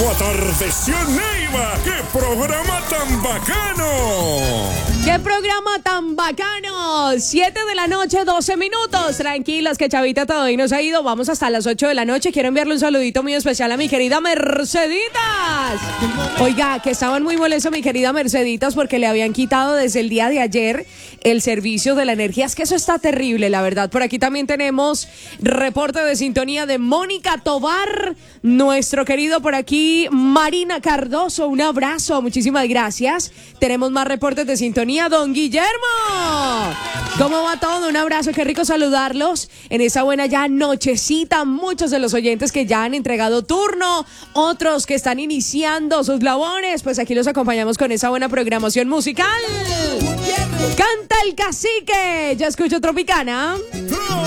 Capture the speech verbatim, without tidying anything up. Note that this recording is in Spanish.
Grupo Atardeció Neiva. ¡Qué programa tan bacano! ¡Qué programa tan bacano! Siete de la noche, doce minutos. Tranquilos que Chavita todavía nos ha ido. Vamos hasta las ocho de la noche. Quiero enviarle un saludito muy especial a mi querida Merceditas. Oiga, que estaban muy molestos mi querida Merceditas porque le habían quitado desde el día de ayer el servicio de la energía. Es que eso está terrible, la verdad. Por aquí también tenemos reporte de sintonía de Mónica Tobar. Nuestro querido por aquí, Marina Cardoso. Un abrazo, muchísimas gracias. Tenemos más reportes de sintonía. Don Guillermo, ¿cómo va todo? Un abrazo, qué rico saludarlos en esa buena ya nochecita. Muchos de los oyentes que ya han entregado turno, otros que están iniciando sus labores, pues aquí los acompañamos con esa buena programación musical. Canta el cacique, ya escucho Tropicana.